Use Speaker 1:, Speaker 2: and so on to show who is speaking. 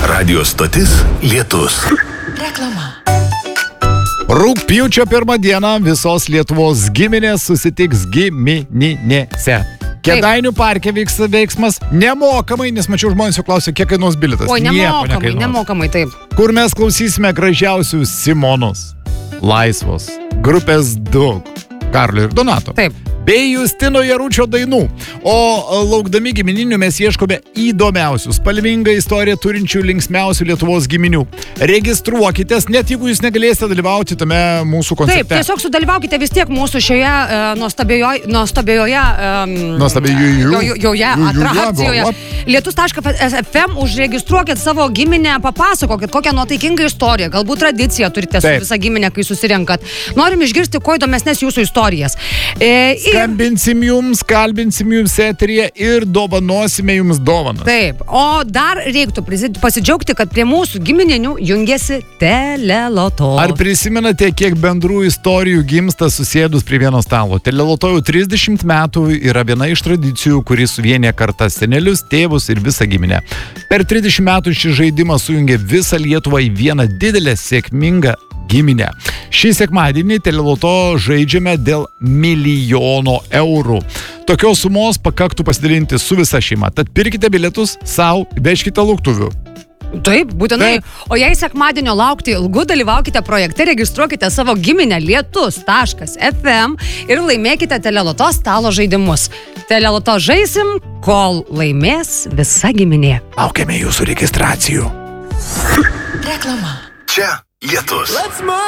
Speaker 1: Radio stotis Lietus.
Speaker 2: Reklama.
Speaker 3: Rugpjūčio 1 dieną visos Lietuvos giminės susitiks gimininėse. Kėdainių parke vyks veiksmas nemokamai, nes mačiau žmonės jau klausė, kiek kainuos bilietas.
Speaker 2: Oi, nemokamai, taip.
Speaker 3: Kur mes klausysime gražiausių Simonos, Laisvos, grupės Dug, Karlio ir Donato.
Speaker 2: Taip.
Speaker 3: Bei Justino Jaručio dainų. O laukdami gimininių mes ieškome įdomiausių, spalvingą istoriją turinčių linksmiausių Lietuvos giminių. Registruokitės, net jeigu jūs negalėsite dalyvauti tame mūsų koncerte.
Speaker 2: Taip, tiesiog sudalyvaukite vis tiek mūsų šioje nuostabioje atrakcijoje. Lietus.fm užregistruokit savo giminę, papasakokit kokią nuotaikingą istoriją, galbūt tradiciją turite su visa giminė, kai susirenkat. Norim išgirsti kuo įdomesnės jūsų istorijas. Skambinsim
Speaker 3: jums, kalbinsim jums eteryje ir dovanosime jums dovanas.
Speaker 2: Taip, o dar reiktų pasidžiaugti, kad prie mūsų gimininių jungiasi Teleloto.
Speaker 3: Ar prisimenate, kiek bendrų istorijų gimsta susėdus prie vieno stalo? Teleloto jau 30 metų yra viena iš tradicijų, kuri suvienė kartas senelius, tėvus ir visą giminę. Per 30 metų šis žaidimas sujungė visą Lietuvą į vieną didelę sėkmingą giminę. Šį sekmadienį Teleloto žaidžiame dėl 1 milijono eurų. Tokios sumos pakaktų pasidalinti su visa šeima. Tad pirkite bilietus savo, vežkite lauktuvių.
Speaker 2: Taip, būtinai. Taip. O jei sekmadienio laukti ilgu, dalyvaukite projekte, registruokite savo giminę lietus.fm ir laimėkite Teleloto stalo žaidimus. Teleloto žaisim, kol laimės visa giminė.
Speaker 3: Laukiame jūsų registracijų.
Speaker 2: Reklama.
Speaker 1: Čia Lietus.